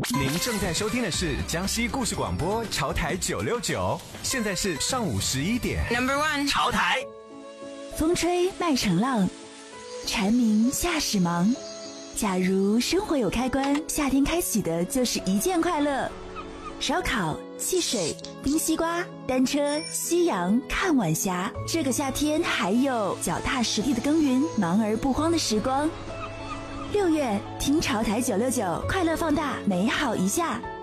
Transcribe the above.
您正在收听的是江西故事广播潮台969，现在是上午11点。 Number one， 潮台。 风吹麦城浪，蝉鸣夏始忙。假如生活有开关，夏天开启的就是一件快乐。烧烤、戏水、冰西瓜、单车、夕阳、看晚霞。这个夏天还有脚踏实地的耕耘，忙而不慌的时光。6月听潮台969，快乐放大，美好一下。